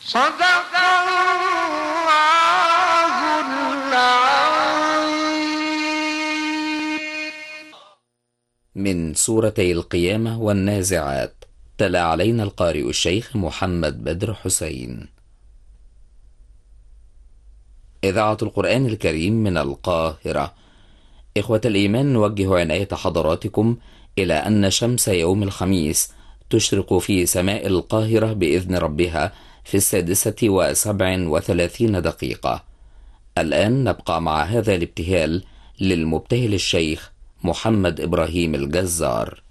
صدق الله العظيم. من سورتي القيامة والنازعات. تلا علينا القارئ الشيخ محمد بدر حسين. إذاعة القرآن الكريم من القاهرة. إخوة الإيمان، نوجه عناية حضراتكم إلى أن شمس يوم الخميس تشرق في سماء القاهرة بإذن ربها في 6:37. الآن نبقى مع هذا الابتهال للمبتهل الشيخ محمد إبراهيم الجزار.